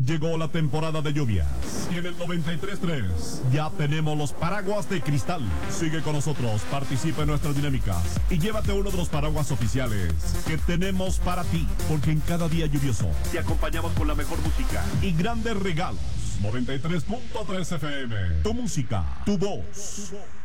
Llegó la temporada de lluvias y en el 93.3 ya tenemos los paraguas de cristal. Sigue con nosotros, participa en nuestras dinámicas y llévate uno de los paraguas oficiales que tenemos para ti, porque en cada día lluvioso te acompañamos con la mejor música y grandes regalos. 93.3 FM, tu música, tu voz.